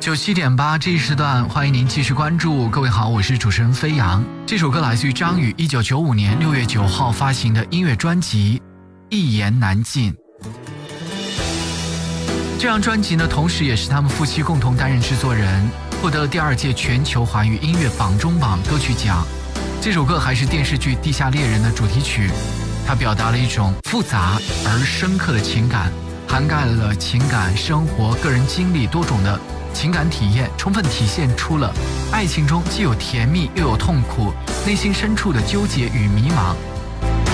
97.8这一时段，欢迎您继续关注。各位好，我是主持人飞扬。这首歌来自于张宇1995年6月9号发行的音乐专辑《一言难尽》。这张专辑呢，同时也是他们夫妻共同担任制作人，获得了第2届全球华语音乐榜中榜歌曲奖。这首歌还是电视剧《地下猎人》的主题曲，它表达了一种复杂而深刻的情感，涵盖了情感、生活、个人经历多种的情感体验，充分体现出了爱情中既有甜蜜又有痛苦，内心深处的纠结与迷茫，